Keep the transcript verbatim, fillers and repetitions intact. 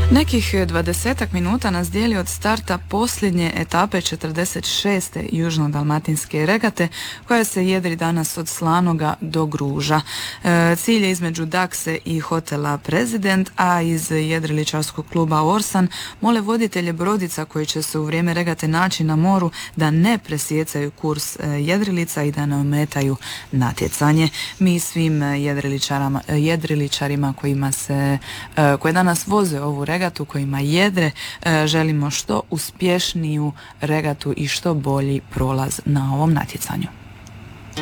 Nekih dvadesetak minuta nas dijeli od starta posljednje etape četrdeset šeste južno-dalmatinske regate koja se jedri danas od Slanoga do Gruža. E, cilj je između Dakse i hotela Prezident, a iz jedriličarskog kluba Orsan mole voditelje brodica koji će se u vrijeme regate naći na moru da ne presjecaju kurs jedrilica i da ne ometaju natjecanje. Mi svim jedriličarima, jedriličarima kojima se, koje danas voze ovu regatu, regatu kojima jedre, želimo što uspješniju regatu i što bolji prolaz na ovom natjecanju.